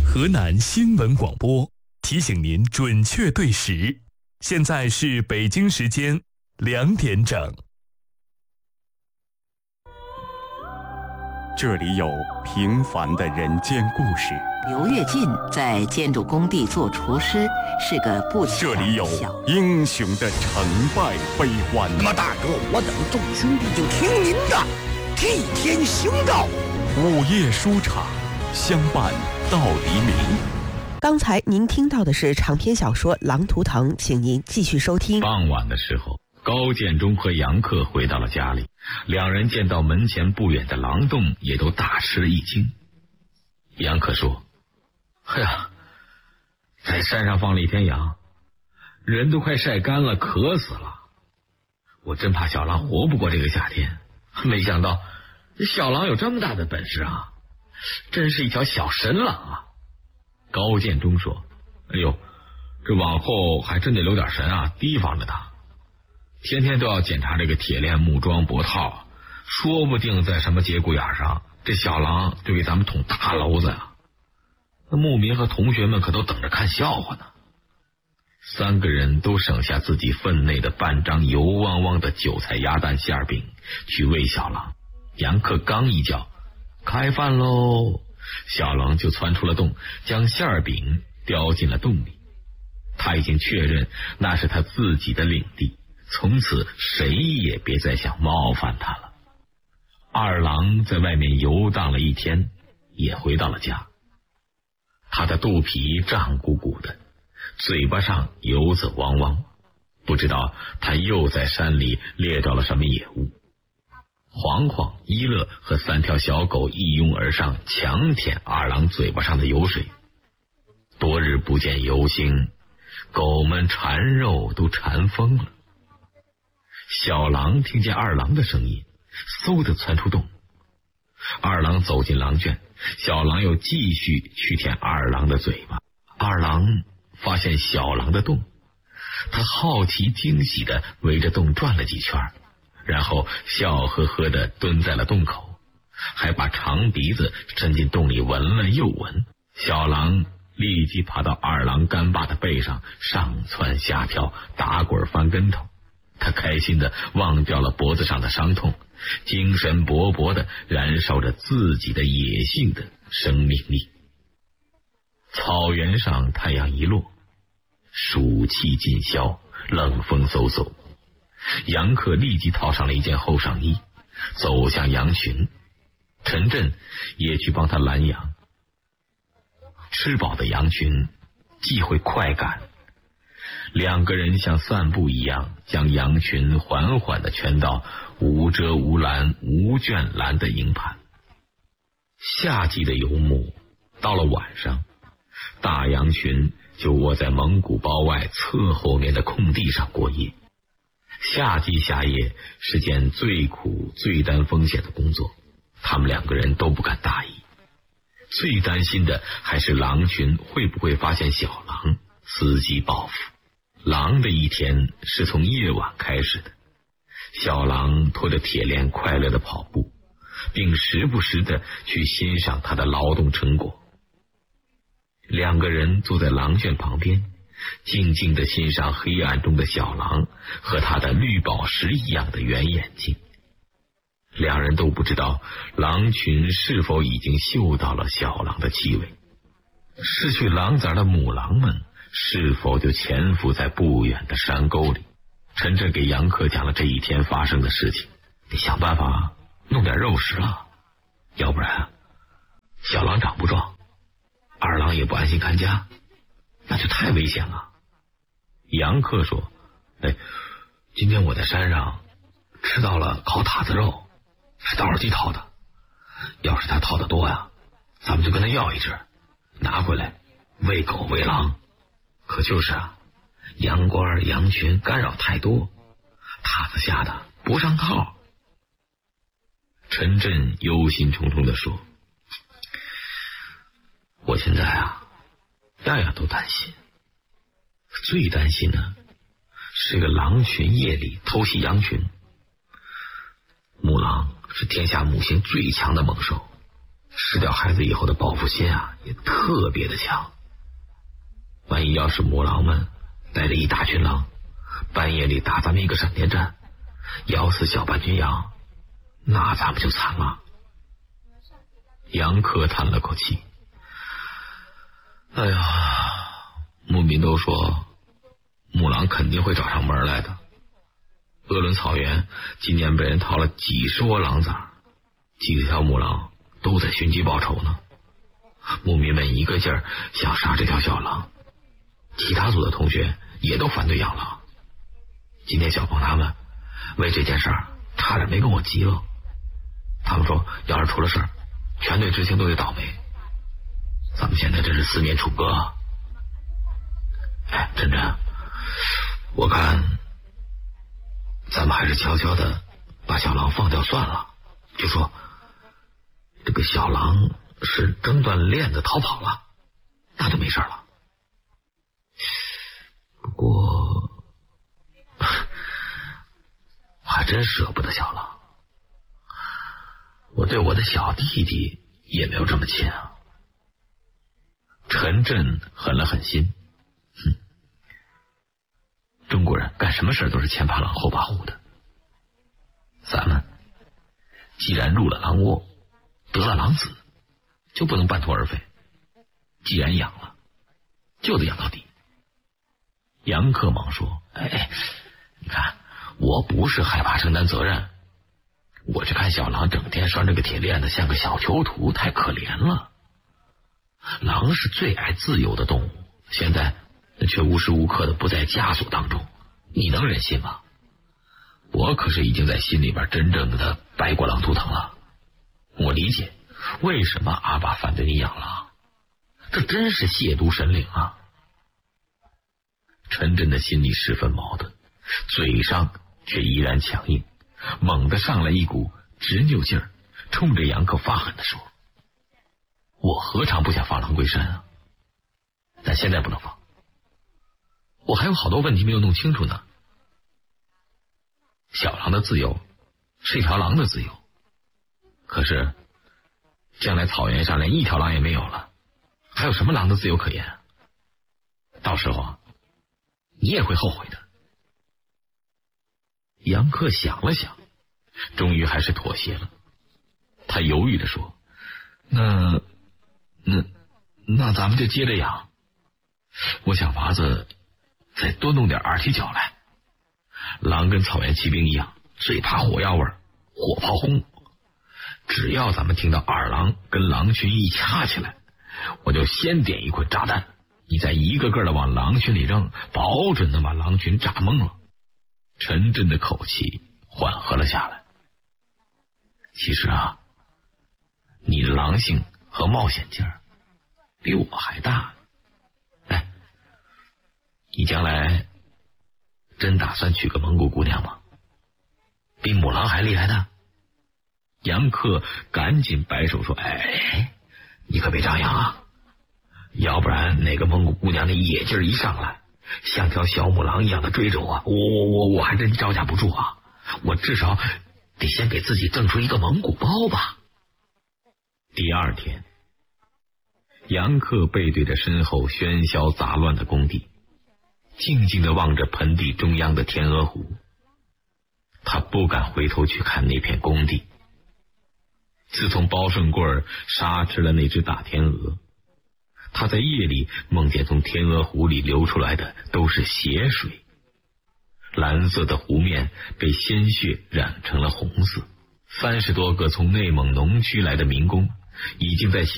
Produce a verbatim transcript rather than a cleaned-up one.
河南新闻广播提醒您准确对时，现在是北京时间两点整。 这里有平凡的人间故事。 刘跃进在建筑工地做厨师，是个不这里有英雄的成败悲欢。 那么大哥，我等众兄弟就听您的，替天行道。 午夜书场，相伴到黎明。 刚才您听到的是长篇小说《狼图腾》，请您继续收听。 傍晚的时候，高建中和杨克回到了家里，两人见到门前不远的狼洞，也都大吃一惊。杨克说：“哎呀，在山上放了一天羊，人都快晒干了，渴死了。我真怕小狼活不过这个夏天，没想到这小狼有这么大的本事啊，真是一条小神狼啊。”高建中说：“哎呦，这往后还真得留点神啊，提防着他。天天都要检查这个铁链、木桩、脖套，说不定在什么节骨眼上，这小狼就给咱们捅大娄子呀！那牧民和同学们可都等着看笑话呢。”三个人都省下自己分内的半张油汪汪的韭菜鸭蛋馅饼去喂小狼。杨克刚一叫开饭喽，小狼就窜出了洞，将馅饼叼进了洞里。他已经确认那是他自己的领地，从此谁也别再想冒犯他了。二郎在外面游荡了一天，也回到了家。他的肚皮胀鼓鼓的，嘴巴上油子汪汪，不知道他又在山里猎到了什么野物。黄黄、一乐和三条小狗一拥而上，强舔二郎嘴巴上的油水。多日不见油星，狗们馋肉都馋疯了。小狼听见二郎的声音，嗖地窜出洞。二郎走进狼圈，小狼又继续去舔二郎的嘴巴。二郎发现小狼的洞，他好奇惊喜地围着洞转了几圈，然后笑呵呵地蹲在了洞口，还把长鼻子伸进洞里闻了又闻。小狼立即爬到二郎干巴的背上，上蹿下跳，打滚翻跟头。他开心地忘掉了脖子上的伤痛，精神勃勃地燃烧着自己的野性的生命力。草原上太阳一落，暑气尽消，冷风嗖嗖。杨克立即套上了一件厚上衣，走向羊群。陈震也去帮他拦羊。吃饱的羊群既会快赶，两个人像散步一样，将羊群缓缓地圈到无遮无拦、无倦栏的营盘。夏季的游牧到了晚上，大羊群就窝在蒙古包外侧后面的空地上过夜。夏季下夜是件最苦最担风险的工作，他们两个人都不敢大意。最担心的还是狼群会不会发现小狼，伺机报复。狼的一天是从夜晚开始的。小狼拖着铁链快乐地跑步，并时不时地去欣赏他的劳动成果。两个人坐在狼圈旁边，静静地欣赏黑暗中的小狼和他的绿宝石一样的圆眼睛。两人都不知道狼群是否已经嗅到了小狼的气味，失去狼崽的母狼们是否就潜伏在不远的山沟里。陈震给杨克讲了这一天发生的事情，得想办法弄点肉食了，要不然小狼长不壮，二郎也不安心看家，那就太危险了。杨克说：“哎，今天我在山上吃到了烤塔子肉，是道尔基掏的，要是他掏的多呀，咱们就跟他要一只，拿回来喂狗喂狼。可就是啊，羊倌羊群干扰太多，塔子下的不上套。”陈震忧心忡忡地说：“我现在啊，样样都担心，最担心呢是个狼群夜里偷袭羊群。母狼是天下母性最强的猛兽， 失掉孩子以后的报复心啊，也特别的强。万一要是母狼们带着一大群狼，半夜里打咱们一个闪电战，咬死小半群羊，那咱们就惨了。杨克叹了口气，哎呀，牧民都说母狼肯定会找上门来的。鄂伦草原今年被人掏了几十窝狼崽，几条母狼都在寻机报仇呢。牧民们一个劲儿想杀这条小狼，其他组的同学也都反对养狼。今天小鹏他们为这件事儿差点没跟我急了，他们说要是出了事儿，全队执行都得倒霉。咱们现在真是四面楚歌啊！哎，真真，我看咱们还是悄悄的把小狼放掉算了。就说这个小狼是挣断链子逃跑了，那就没事了。不过我还真舍不得小狼，我对我的小弟弟也没有这么亲啊。陈震狠了狠心，哼，中国人干什么事都是前怕狼后怕虎的。咱们既然入了狼窝，得了狼子，就不能半途而废。既然养了，就得养到底。杨克忙说：“哎，你看，我不是害怕承担责任，我这看小狼整天拴着个铁链子，像个小囚徒，太可怜了。狼是最爱自由的动物，现在却无时无刻的不在枷锁当中，你能忍心吗？我可是已经在心里边真正的掰过狼图腾了。我理解为什么阿爸反对你养狼，这真是亵渎神灵啊！”陈震的心里十分矛盾，嘴上却依然强硬，猛地上来一股执拗劲儿，冲着杨克发狠地说：“我何尝不想放狼归山啊？但现在不能放，我还有好多问题没有弄清楚呢。小狼的自由是一条狼的自由，可是将来草原上连一条狼也没有了，还有什么狼的自由可言？到时候你也会后悔的。”杨克想了想，终于还是妥协了。他犹豫地说：“那那那咱们就接着养，我想法子再多弄点二踢脚来。狼跟草原骑兵一样，最怕火药味，火炮轰。只要咱们听到二狼跟狼群一掐起来，我就先点一捆炸弹，你再一个个的往狼群里扔，保准能把狼群炸懵了。”陈震的口气缓和了下来。其实啊，你的狼性和冒险劲儿比我还大。哎，你将来真打算娶个蒙古姑娘吗？比母狼还厉害的？杨克赶紧摆手说：“哎，你可别张扬啊，要不然哪个蒙古姑娘的野劲儿一上来，像条小母狼一样的追着我，我我我我还真招架不住啊！我至少得先给自己挣出一个蒙古包吧。”第二天，杨克背对着身后喧嚣杂乱的工地，静静地望着盆地中央的天鹅湖。他不敢回头去看那片工地。自从包顺贵儿杀吃了那只大天鹅，他在夜里梦见从天鹅湖里流出来的都是血水，蓝色的湖面被鲜血染成了红色。三十多个从内蒙农区来的民工已经在